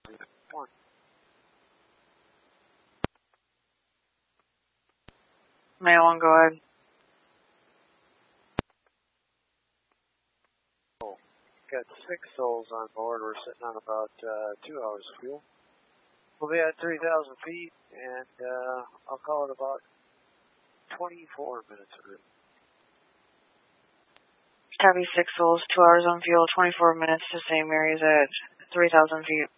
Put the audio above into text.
1. Mail 1, go ahead. Oh, got 6 souls on board. We're sitting on about 2 hours of fuel. We'll be at 3,000 feet, and I'll call it about 24 minutes of route. Copy, 6 souls, 2 hours on fuel, 24 minutes to same areas at 3,000 feet.